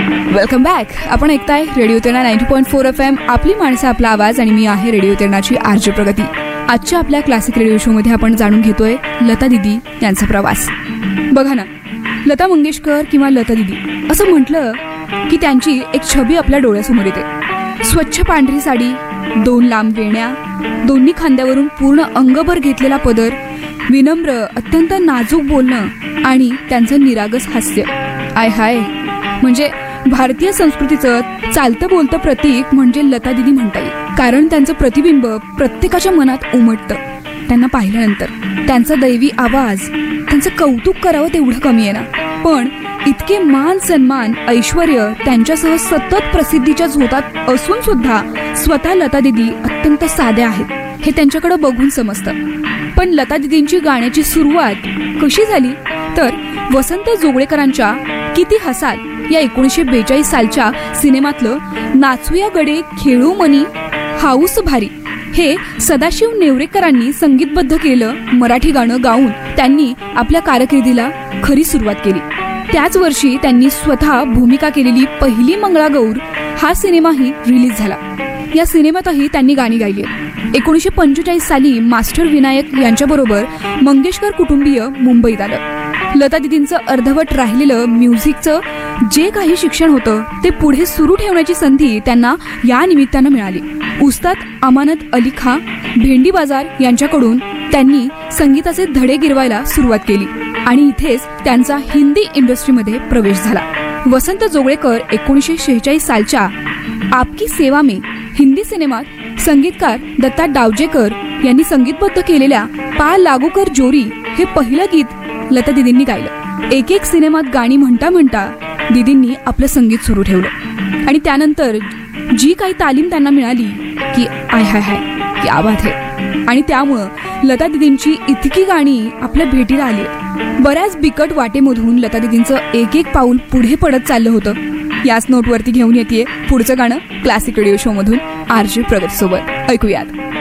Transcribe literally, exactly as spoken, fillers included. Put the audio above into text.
Welcome back. आपण ऐकताय radio Terna ninety point four F M, आपली माणसं आपला आवाज, आणि मी आहे रेडिओ तेरणाची आरजे प्रगती. आजच्या आपल्या क्लासिक रेडिओ शो मध्ये आपण जाणून घेतोय लता दीदी यांचा प्रवास. बघा ना, लता मंगेशकर किंवा लता दीदी असं म्हटलं की त्यांची एक छबी आपल्या डोळ्यासमोर येते. स्वच्छ पांढरी साडी, दोन लांब वेण्या, दोन्ही खांद्यावरून पूर्ण अंगभर घेतलेला पदर, विनम्र अत्यंत नाजूक बोलणं आणि त्यांचं निरागस हास्य. आय हाय, म्हणजे भारतीय संस्कृतीचं चालतं बोलतं प्रतीक म्हणजे लता दीदी म्हणता येईल. कारण त्यांचं प्रतिबिंब प्रत्येकाच्या मनात उमटतं. त्यांना पाहिल्यानंतर त्यांचा दैवी आवाज, त्यांचं कौतुक करावं तेवढं कमी आहे ना. पण इतके मान सन्मान ऐश्वर त्यांच्यासह सतत प्रसिद्धीच्या झोतात असून सुद्धा स्वतः लता दीदी अत्यंत साध्या आहेत हे त्यांच्याकडे बघून समजतं. पण लता दीदींची गाण्याची सुरुवात कशी झाली तर वसंत जोगळेकरांच्या किती हसाल या एकोणीसशे बेचाळीस सालच्या सिनेमातलं नाचूया गडे खेळू मनी हाऊस भारी हे सदाशिव नेवरेकरांनी संगीतबद्ध केलं मराठी गाणं गाऊन त्यांनी आपल्या कारकिर्दीला खरी सुरुवात केली. त्याच वर्षी त्यांनी स्वतः भूमिका केलेली पहिली मंगळागौर हा सिनेमाही रिलीज झाला. या सिनेमातही त्यांनी गाणी गायली. एकोणीसशे पंचेचाळीस साली मास्टर विनायक यांच्याबरोबर मंगेशकर कुटुंबीय मुंबईत आलं. लता दीदींचं अर्धवट राहिलेलं म्युझिकचं जे काही शिक्षण होतं ते पुढे सुरू ठेवण्याची संधी त्यांना या निमित्तानं मिळाली. उस्ताद अमानत अली खां भेंडी बाजार यांच्याकडून त्यांनी संगीताचे धडे गिरवायला सुरुवात केली आणि इथेच त्यांचा हिंदी इंडस्ट्रीमध्ये प्रवेश झाला. वसंत जोगळेकर एकोणीसशे शेहेचाळीस सालच्या आपकी सेवा में हिंदी सिनेमात संगीतकार दत्ता डावजेकर यांनी संगीतबद्ध केलेल्या पा लागू कर जोरी हे पहिलं गीत लता दीदींनी गायलं. एक एक सिनेमात गाणी म्हणता म्हणता दीदींनी आपलं संगीत सुरू ठेवलं आणि त्यानंतर जी काही तालीम त्यांना मिळाली की आय हाय हाय की आवाज आहे. आणि त्यामुळं लता दीदींची इतकी गाणी आपल्या भेटीला आली. बऱ्याच बिकट वाटेमधून लता दीदींचं एक एक पाऊल पुढे पडत चाललं होतं. याच नोटवरती घेऊन येते पुढचं गाणं क्लासिक रेडिओ शो मधून आरजे प्रगती सोबत. ऐकूयात.